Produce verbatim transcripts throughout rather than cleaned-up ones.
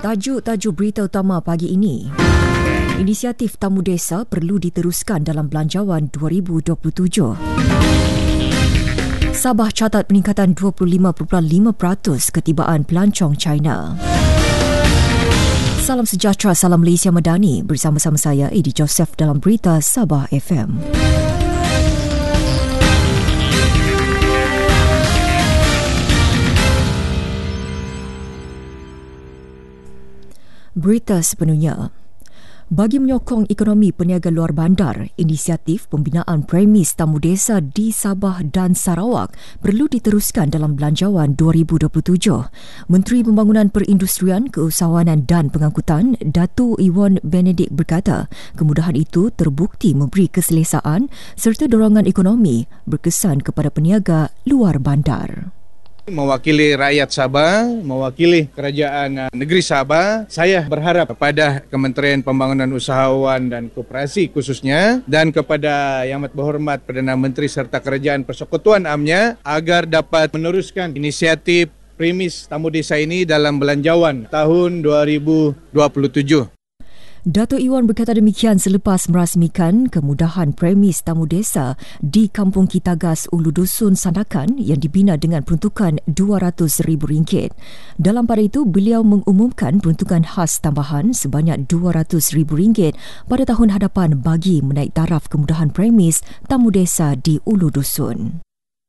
Tajuk-tajuk berita utama pagi ini. Inisiatif Tamu Desa perlu diteruskan dalam Belanjawan dua ribu dua puluh tujuh. Sabah catat peningkatan dua puluh lima perpuluhan lima peratus ketibaan pelancong China. Salam sejahtera, salam Malaysia Madani. Bersama-sama saya, Edi Joseph dalam Berita Sabah F M. Berita sepenuhnya. Bagi menyokong ekonomi peniaga luar bandar, inisiatif pembinaan premis tamu desa di Sabah dan Sarawak perlu diteruskan dalam Belanjawan dua ribu dua puluh tujuh. Menteri Pembangunan Perindustrian, Keusahawanan dan Pengangkutan, Datuk Iwan Benedict berkata, kemudahan itu terbukti memberi keselesaan serta dorongan ekonomi berkesan kepada peniaga luar bandar. Mewakili rakyat Sabah, mewakili kerajaan negeri Sabah, saya berharap kepada Kementerian Pembangunan Usahawan dan Koperasi khususnya dan kepada Yang Amat Berhormat Perdana Menteri serta Kerajaan Persekutuan Amnya agar dapat meneruskan inisiatif premis tamu desa ini dalam Belanjawan tahun dua ribu dua puluh tujuh. Datuk Iwan berkata demikian selepas merasmikan kemudahan premis tamu desa di Kampung Kitagas Ulu Dusun Sandakan yang dibina dengan peruntukan dua ratus ribu ringgit. Dalam pada itu, beliau mengumumkan peruntukan khas tambahan sebanyak dua ratus ribu ringgit pada tahun hadapan bagi menaik taraf kemudahan premis tamu desa di Ulu Dusun.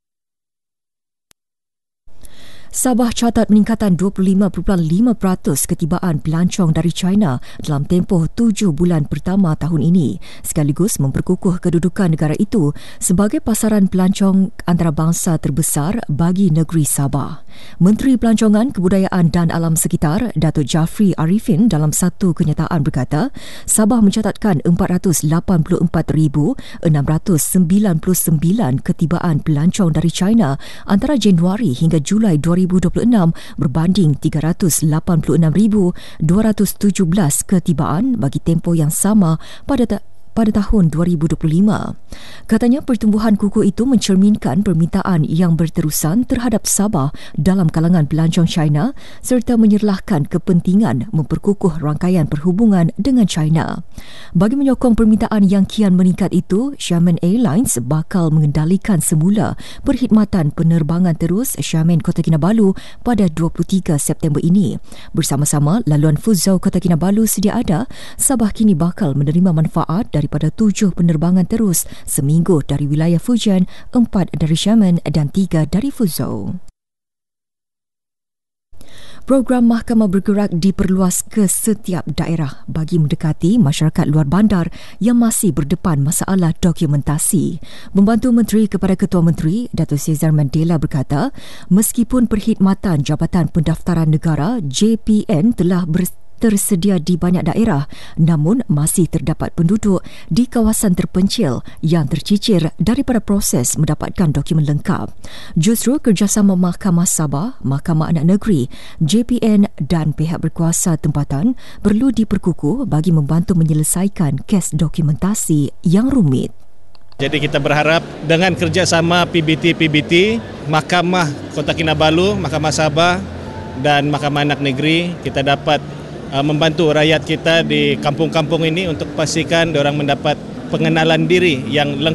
Sabah catat peningkatan dua puluh lima perpuluhan lima peratus ketibaan pelancong dari China dalam tempoh tujuh bulan pertama tahun ini, sekaligus memperkukuh kedudukan negara itu sebagai pasaran pelancong antarabangsa terbesar bagi negeri Sabah. Menteri Pelancongan, Kebudayaan dan Alam Sekitar, Datuk Jafri Arifin dalam satu kenyataan berkata, Sabah mencatatkan empat ratus lapan puluh empat ribu enam ratus sembilan puluh sembilan ketibaan pelancong dari China antara Januari hingga Julai dua ribu dua puluh enam berbanding tiga ratus lapan puluh enam ribu dua ratus tujuh belas ketibaan bagi tempoh yang sama pada ta- pada tahun dua ribu dua puluh lima. Katanya pertumbuhan kukuh itu mencerminkan permintaan yang berterusan terhadap Sabah dalam kalangan pelancong China serta menyerlahkan kepentingan memperkukuh rangkaian perhubungan dengan China. Bagi menyokong permintaan yang kian meningkat itu, Xiamen Airlines bakal mengendalikan semula perkhidmatan penerbangan terus Xiamen Kota Kinabalu pada dua puluh tiga September ini. Bersama-sama laluan Fuzhou Kota Kinabalu sedia ada, Sabah kini bakal menerima manfaat dari pada tujuh penerbangan terus seminggu dari wilayah Fujian, empat dari Xiamen dan tiga dari Fuzhou. Program Mahkamah Bergerak diperluas ke setiap daerah bagi mendekati masyarakat luar bandar yang masih berdepan masalah dokumentasi. Membantu Menteri kepada Ketua Menteri, Datuk Cesar Mandela berkata, meskipun perkhidmatan Jabatan Pendaftaran Negara J P N telah ber tersedia di banyak daerah, namun masih terdapat penduduk di kawasan terpencil yang tercicir daripada proses mendapatkan dokumen lengkap. Justru kerjasama Mahkamah Sabah, Mahkamah Anak Negeri, J P N dan pihak berkuasa tempatan perlu diperkukuh bagi membantu menyelesaikan kes dokumentasi yang rumit. Jadi kita berharap dengan kerjasama P B T P B T, Mahkamah Kota Kinabalu, Mahkamah Sabah dan Mahkamah Anak Negeri, kita dapat membantu rakyat kita di kampung-kampung ini untuk pastikan diorang mendapat pengenalan diri yang lengkap.